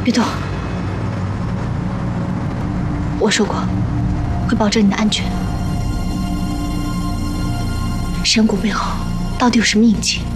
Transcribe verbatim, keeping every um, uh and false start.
别动！我说过，会保证你的安全。神谷背后到底有什么隐情？